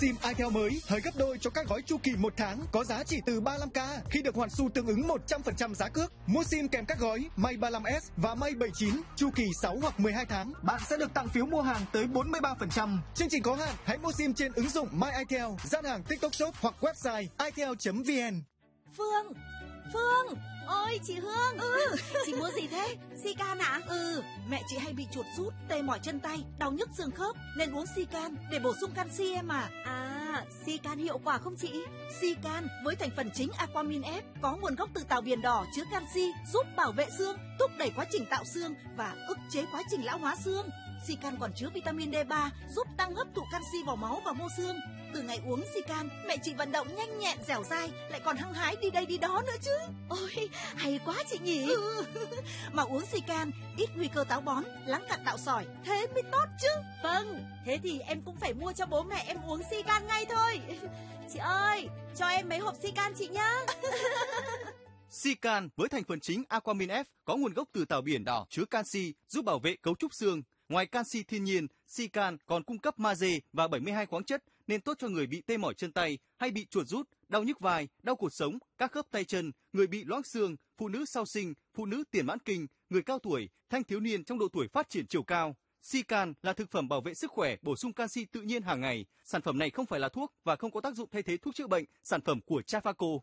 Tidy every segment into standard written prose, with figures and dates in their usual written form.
SIM itel mới hời gấp đôi cho các gói chu kỳ 1 tháng có giá chỉ từ 35k khi được hoàn xu tương ứng 100% giá cước. Mua SIM kèm các gói May 35S và May 79 chu kỳ 6 hoặc 12 tháng, bạn sẽ được tặng phiếu mua hàng tới 43%. Chương trình có hạn, hãy mua SIM trên ứng dụng My itel, gian hàng TikTok Shop hoặc website itel.vn. Phương, ôi chị Hương. Chị mua gì thế? Sican ạ? Mẹ chị hay bị chuột rút, tê mỏi chân tay, đau nhức xương khớp nên uống Sican để bổ sung canxi em à. Sican hiệu quả không chị? Sican với thành phần chính Aquamin F có nguồn gốc từ tàu biển đỏ, chứa canxi, giúp bảo vệ xương, thúc đẩy quá trình tạo xương và ức chế quá trình lão hóa xương. Sican còn chứa vitamin D3 giúp tăng hấp thụ canxi vào máu và mô xương. Từ ngày uống Sican, mẹ chị vận động nhanh nhẹn dẻo dai, lại còn hăng hái đi đây đi đó nữa chứ. Ôi, hay quá chị nhỉ. Mà uống Sican ít nguy cơ táo bón, lắng cặn tạo sỏi, thế mới tốt chứ. Vâng, thế thì em cũng phải mua cho bố mẹ em uống Sican ngay thôi. Chị ơi, cho em mấy hộp Sican chị nhá. Sican với thành phần chính Aquamin F có nguồn gốc từ tàu biển đỏ, chứa canxi, giúp bảo vệ cấu trúc xương. Ngoài canxi thiên nhiên, Sican còn cung cấp magie và 72 khoáng chất nên tốt cho người bị tê mỏi chân tay hay bị chuột rút, đau nhức vai, đau cột sống, các khớp tay chân, người bị loãng xương, phụ nữ sau sinh, phụ nữ tiền mãn kinh, người cao tuổi, thanh thiếu niên trong độ tuổi phát triển chiều cao. Sican là thực phẩm bảo vệ sức khỏe, bổ sung canxi tự nhiên hàng ngày. Sản phẩm này không phải là thuốc và không có tác dụng thay thế thuốc chữa bệnh. Sản phẩm của Trafaco.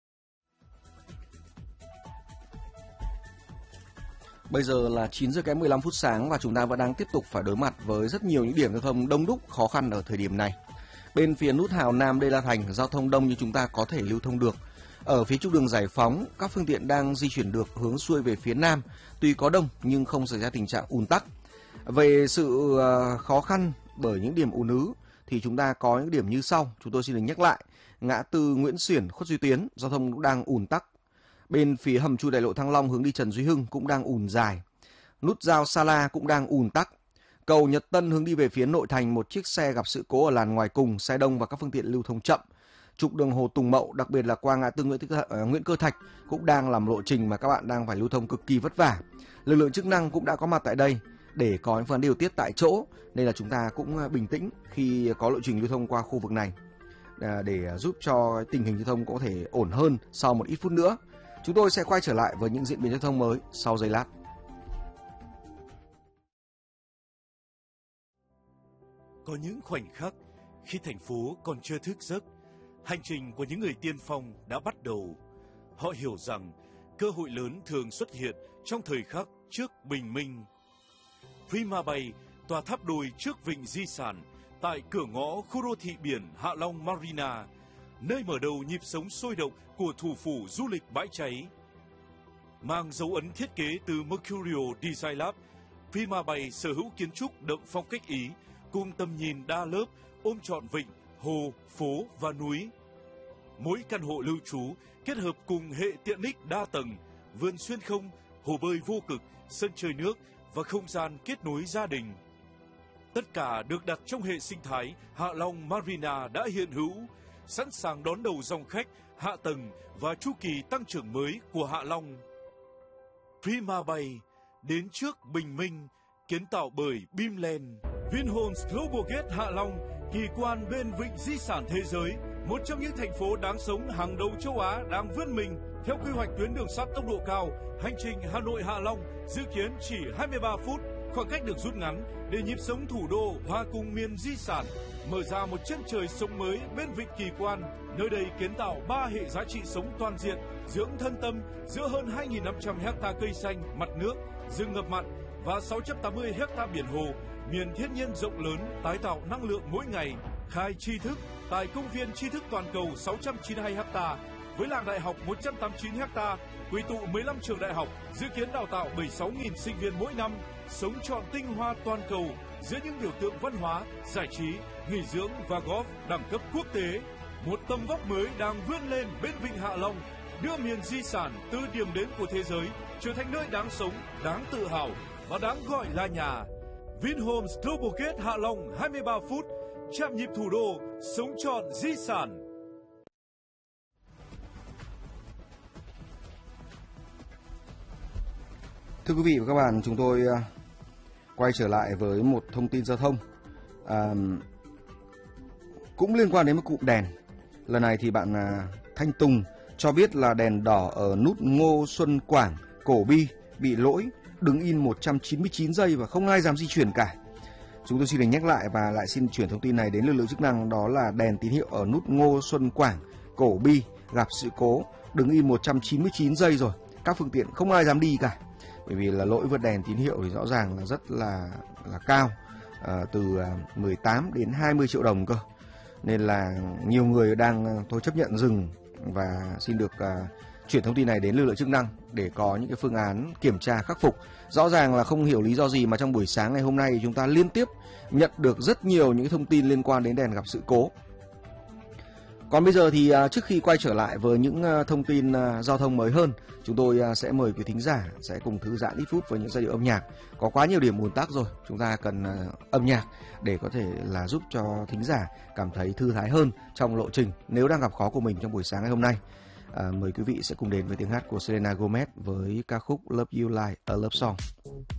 Bây giờ là 9 giờ kém 15 phút sáng và chúng ta vẫn đang tiếp tục phải đối mặt với rất nhiều những điểm giao thông đông đúc, khó khăn ở thời điểm này. Bên phía nút Hào Nam Đê La Thành, giao thông đông như chúng ta có thể lưu thông được. Ở phía trục đường Giải Phóng, các phương tiện đang di chuyển được hướng xuôi về phía Nam, tuy có đông nhưng không xảy ra tình trạng ùn tắc. Về sự khó khăn bởi những điểm ùn ứ thì chúng ta có những điểm như sau, chúng tôi xin được nhắc lại. Ngã tư Nguyễn Xiển, Khuất Duy Tiến, giao thông cũng đang ùn tắc. Bên phía hầm chui đại lộ Thăng Long hướng đi Trần Duy Hưng cũng đang ùn dài. Nút giao Sa La cũng đang ùn tắc. Cầu Nhật Tân hướng đi về phía nội thành, một chiếc xe gặp sự cố ở làn ngoài cùng, xe đông và các phương tiện lưu thông chậm. Trục đường Hồ Tùng Mậu, đặc biệt là qua ngã tư Nguyễn Cơ Thạch cũng đang làm lộ trình mà các bạn đang phải lưu thông cực kỳ vất vả. Lực lượng chức năng cũng đã có mặt tại đây để có những phần điều tiết tại chỗ, nên là chúng ta cũng bình tĩnh khi có lộ trình lưu thông qua khu vực này để giúp cho tình hình giao thông có thể ổn hơn sau một ít phút nữa. Chúng tôi sẽ quay trở lại với những diễn biến giao thông mới sau giây lát. Có những khoảnh khắc khi thành phố còn chưa thức giấc, hành trình của những người tiên phong đã bắt đầu. Họ hiểu rằng cơ hội lớn thường xuất hiện trong thời khắc trước bình minh. Prima Bay, tòa tháp đôi trước vịnh di sản, tại cửa ngõ khu đô thị biển Hạ Long Marina, nơi mở đầu nhịp sống sôi động của thủ phủ du lịch bãi cháy. Mang dấu ấn thiết kế từ Mercurio Design Lab, Prima Bay sở hữu kiến trúc đậm phong cách Ý, cùng tầm nhìn đa lớp, ôm trọn vịnh, hồ, phố và núi. Mỗi căn hộ lưu trú kết hợp cùng hệ tiện ích đa tầng, vườn xuyên không, hồ bơi vô cực, sân chơi nước và không gian kết nối gia đình. Tất cả được đặt trong hệ sinh thái Hạ Long Marina đã hiện hữu, sẵn sàng đón đầu dòng khách, hạ tầng và chu kỳ tăng trưởng mới của Hạ Long. Prima Bay, đến trước bình minh, kiến tạo bởi Bimland. Vinhomes Global Gate Hạ Long, kỳ quan bên vịnh di sản thế giới, một trong những thành phố đáng sống hàng đầu châu Á đang vươn mình. Theo quy hoạch tuyến đường sắt tốc độ cao, hành trình Hà Nội Hạ Long dự kiến chỉ 23 phút, khoảng cách được rút ngắn để nhịp sống thủ đô hòa cùng miền di sản, mở ra một chân trời sống mới bên vịnh kỳ quan. Nơi đây kiến tạo 3 hệ giá trị sống toàn diện, dưỡng thân tâm giữa hơn 2.500 hecta cây xanh, mặt nước, rừng ngập mặn và 680 hecta biển hồ, miền thiên nhiên rộng lớn tái tạo năng lượng mỗi ngày. Khai tri thức tại công viên tri thức toàn cầu 692 hecta với làng đại học 189 hecta, quy tụ 15 trường đại học, dự kiến đào tạo 76.000 sinh viên mỗi năm, sống trọn tinh hoa toàn cầu giữa những biểu tượng văn hóa, giải trí, nghỉ dưỡng và golf đẳng cấp quốc tế. Một tầm vóc mới đang vươn lên bên vịnh Hạ Long, đưa miền di sản từ điểm đến của thế giới trở thành nơi đáng sống, đáng tự hào và đáng gọi là nhà. Vinhomes Global Gate Hạ Long 23 phút, chạm nhịp thủ đô, sống trọn di sản. Thưa quý vị và các bạn, chúng tôi quay trở lại với một thông tin giao thông. cũng liên quan đến một cụm đèn. Lần này thì bạn Thanh Tùng cho biết là đèn đỏ ở nút Ngô Xuân Quảng, Cổ Bi bị lỗi, đứng in 199 giây và không ai dám di chuyển cả. Chúng tôi xin được nhắc lại và lại xin chuyển thông tin này đến lực lượng chức năng, đó là đèn tín hiệu ở nút Ngô Xuân Quảng, Cổ Bi gặp sự cố, đứng in 199 giây rồi. Các phương tiện không ai dám đi cả. Bởi vì là lỗi vượt đèn tín hiệu thì rõ ràng là rất là cao, từ 18 đến 20 triệu đồng cơ. Nên là nhiều người đang thôi chấp nhận dừng và xin được chuyển thông tin này đến lực lượng chức năng để có những cái phương án kiểm tra khắc phục. Rõ ràng là không hiểu lý do gì mà trong buổi sáng ngày hôm nay chúng ta liên tiếp nhận được rất nhiều những thông tin liên quan đến đèn gặp sự cố. Còn bây giờ thì trước khi quay trở lại với những thông tin giao thông mới hơn, chúng tôi sẽ mời quý thính giả sẽ cùng thư giãn ít phút với những giai điệu âm nhạc. Có quá nhiều điểm ùn tắc rồi, chúng ta cần âm nhạc để có thể là giúp cho thính giả cảm thấy thư thái hơn trong lộ trình nếu đang gặp khó của mình trong buổi sáng ngày hôm nay. Mời quý vị sẽ cùng đến với tiếng hát của Selena Gomez với ca khúc Love You Like a Love Song.